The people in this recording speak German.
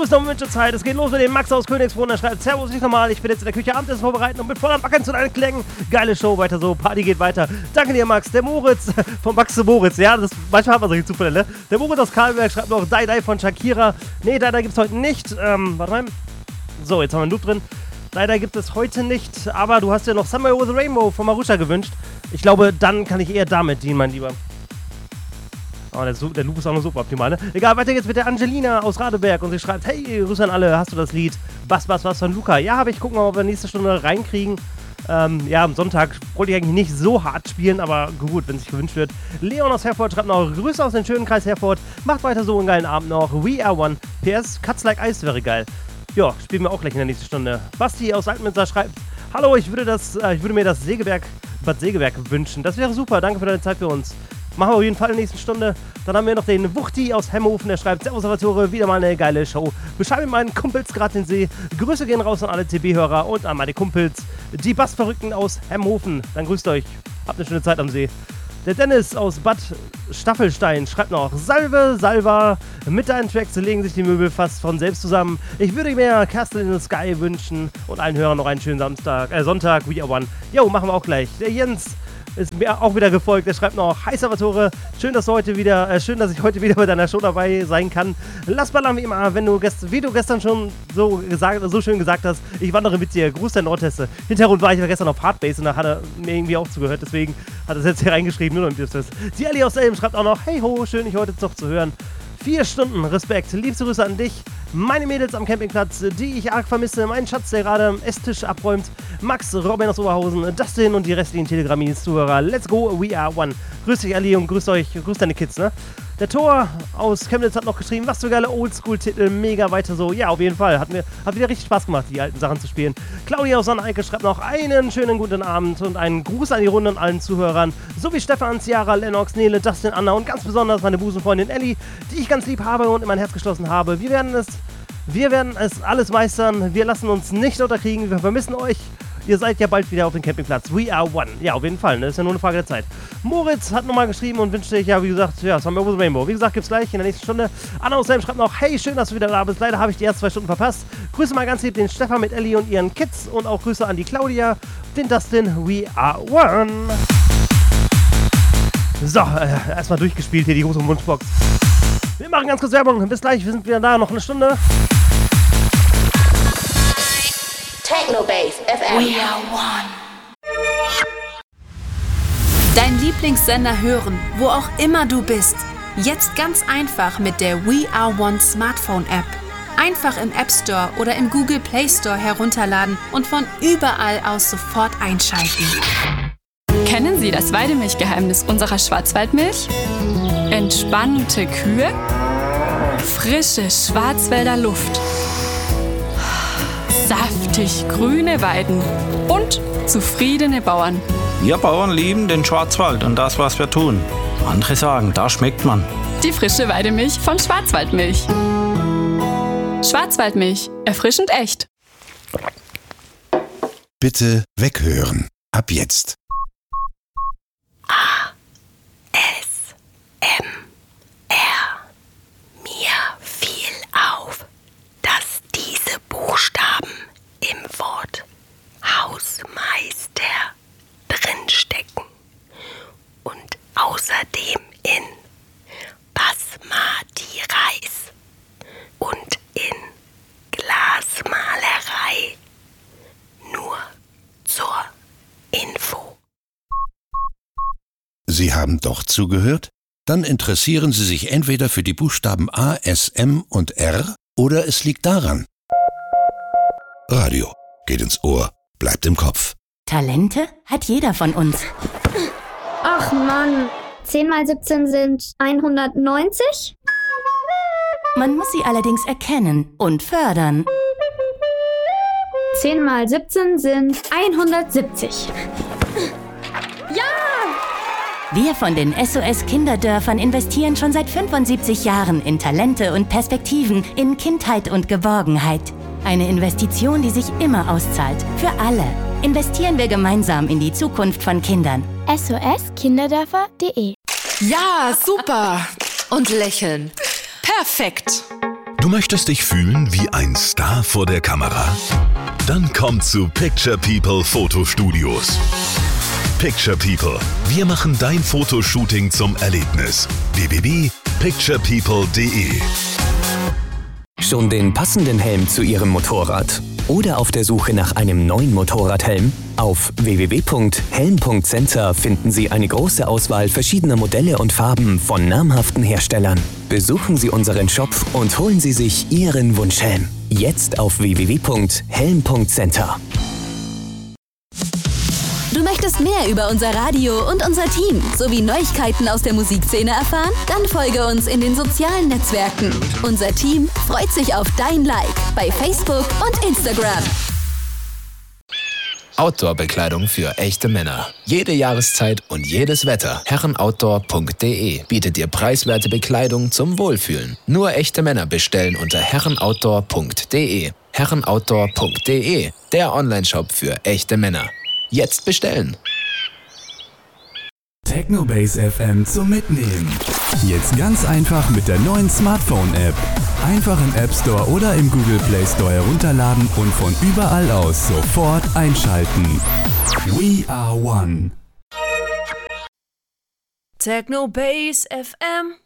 ist noch Wünschezeit. Es geht los mit dem Max aus Königsbrunn. Er schreibt: Servus, nicht normal. Ich bin jetzt in der Küche Abendessen vorbereiten und mit voller Backen zu deinen Klängen. Geile Show, weiter so. Party geht weiter. Danke dir, Max. Der Moritz von Max zu Moritz. Ja, manchmal hat man solche Zufälle, ne? Der Moritz aus Karlberg schreibt noch: Die von Shakira. Nee, Die gibt's heute nicht. Warte mal. So, jetzt haben wir einen Loop drin. Die gibt es heute nicht. Aber du hast ja noch Somewhere Over the Rainbow von Marusha gewünscht. Ich glaube, dann kann ich eher damit dienen, mein Lieber. Oh, der Loop ist auch noch super optimal, ne? Egal, weiter geht's mit der Angelina aus Radeberg und sie schreibt: Hey, Grüße an alle, hast du das Lied Was von Luca? Ja, habe ich. Gucken wir mal, ob wir nächste Stunde reinkriegen. Ja, am Sonntag wollte ich eigentlich nicht so hart spielen, aber gut, wenn es sich gewünscht wird. Leon aus Herford schreibt noch: Grüße aus dem schönen Kreis Herford. Macht weiter so, einen geilen Abend noch. We are one. PS, Cuts like Ice wäre geil. Ja, spielen wir auch gleich in der nächsten Stunde. Basti aus Altmünster schreibt: Hallo, ich würde mir das Bad Segeberg wünschen. Das wäre super, danke für deine Zeit für uns. Machen wir auf jeden Fall in der nächsten Stunde. Dann haben wir noch den Wuchti aus Hemhofen, der schreibt: Servus Salvatore, wieder mal eine geile Show. Beschreibe mit meinen Kumpels gerade den See. Grüße gehen raus an alle CB-Hörer und an meine Kumpels, die Bassverrückten aus Hemhofen. Dann grüßt euch, habt eine schöne Zeit am See. Der Dennis aus Bad Staffelstein schreibt noch: Salva, mit deinen Tracks legen sich die Möbel fast von selbst zusammen. Ich würde mir Castle in the Sky wünschen und allen Hörern noch einen schönen Sonntag, We are one. Jo, machen wir auch gleich. Der Jens ist mir auch wieder gefolgt. Er schreibt noch: Hi Salvatore, schön, dass ich heute wieder bei deiner Show dabei sein kann. Lass ballern wie immer, wie du gestern schon so schön gesagt hast. Ich wandere mit dir. Gruß, der Nordhesse. Hintergrund war ich gestern auf Hardbase und da hat er mir irgendwie auch zugehört. Deswegen hat er es jetzt hier reingeschrieben. Nur damit das. Die Ellie aus Elben schreibt auch noch: Hey ho, schön, dich heute noch zu hören. 4 Stunden, Respekt. Liebste Grüße an dich. Meine Mädels am Campingplatz, die ich arg vermisse. Mein Schatz, der gerade am Esstisch abräumt. Max, Robin aus Oberhausen, Dustin und die restlichen Telegram-Zuhörer. Let's go, we are one. Grüß dich, Ali, und grüß deine Kids, ne? Der Thor aus Chemnitz hat noch geschrieben: Was für geile Oldschool-Titel, mega weiter so. Ja, auf jeden Fall. Hat wieder richtig Spaß gemacht, die alten Sachen zu spielen. Claudia aus Sonneneike schreibt noch: Einen schönen guten Abend und einen Gruß an die Runde und allen Zuhörern. Sowie Stefan, Ciara, Lennox, Nele, Dustin, Anna und ganz besonders meine Busenfreundin Ellie, die ich ganz lieb habe und in mein Herz geschlossen habe. Wir werden es alles meistern. Wir lassen uns nicht unterkriegen. Wir vermissen euch. Ihr seid ja bald wieder auf dem Campingplatz. We are one. Ja, auf jeden Fall. Ne? Ist ja nur eine Frage der Zeit. Moritz hat nochmal geschrieben und wünscht sich, ja, wie gesagt, Somewhere Over the Rainbow. Wie gesagt, gibt's gleich in der nächsten Stunde. Anna aus Helm schreibt noch: Hey, schön, dass du wieder da bist. Leider habe ich die ersten 2 Stunden verpasst. Grüße mal ganz lieb den Stefan mit Ellie und ihren Kids und auch Grüße an die Claudia, den Dustin. We are one. So, erstmal durchgespielt hier die große Wunschbox. Wir machen ganz kurz Werbung. Bis gleich, wir sind wieder da. Noch eine Stunde. Technobase FM. We are one. Dein Lieblingssender hören, wo auch immer du bist. Jetzt ganz einfach mit der We Are One Smartphone-App. Einfach im App Store oder im Google Play Store herunterladen und von überall aus sofort einschalten. Kennen Sie das Weidemilchgeheimnis unserer Schwarzwaldmilch? Entspannte Kühe, frische Schwarzwälder Luft, saftig grüne Weiden und zufriedene Bauern. Wir Bauern lieben den Schwarzwald und das, was wir tun. Andere sagen, da schmeckt man. Die frische Weidemilch von Schwarzwaldmilch. Schwarzwaldmilch, erfrischend echt. Bitte weghören. Ab jetzt. Mir fiel auf, dass diese Buchstaben im Wort Hausmeister drinstecken und außerdem in Basmati Reis und in Glasmalerei. Nur zur Info. Sie haben doch zugehört? Dann interessieren Sie sich entweder für die Buchstaben A, S, M und R oder es liegt daran. Radio geht ins Ohr, bleibt im Kopf. Talente hat jeder von uns. Ach Mann, 10 mal 17 sind 190? Man muss sie allerdings erkennen und fördern. 10 mal 17 sind 170. Ja! Wir von den SOS Kinderdörfern investieren schon seit 75 Jahren in Talente und Perspektiven, in Kindheit und Geborgenheit. Eine Investition, die sich immer auszahlt. Für alle. Investieren wir gemeinsam in die Zukunft von Kindern. SOS-Kinderdörfer.de. Ja, super. Und lächeln. Perfekt. Du möchtest dich fühlen wie ein Star vor der Kamera? Dann komm zu Picture People Fotostudios. Picture People. Wir machen dein Fotoshooting zum Erlebnis. www.picturepeople.de. Schon den passenden Helm zu Ihrem Motorrad? Oder auf der Suche nach einem neuen Motorradhelm? Auf www.helm.center finden Sie eine große Auswahl verschiedener Modelle und Farben von namhaften Herstellern. Besuchen Sie unseren Shop und holen Sie sich Ihren Wunschhelm. Jetzt auf www.helm.center. Du möchtest mehr über unser Radio und unser Team sowie Neuigkeiten aus der Musikszene erfahren? Dann folge uns in den sozialen Netzwerken. Unser Team freut sich auf dein Like bei Facebook und Instagram. Outdoor-Bekleidung für echte Männer. Jede Jahreszeit und jedes Wetter. Herrenoutdoor.de bietet dir preiswerte Bekleidung zum Wohlfühlen. Nur echte Männer bestellen unter herrenoutdoor.de. Herrenoutdoor.de, der Onlineshop für echte Männer. Jetzt bestellen! Technobase FM zum Mitnehmen. Jetzt ganz einfach mit der neuen Smartphone-App. Einfach im App Store oder im Google Play Store herunterladen und von überall aus sofort einschalten. We are one. Technobase FM.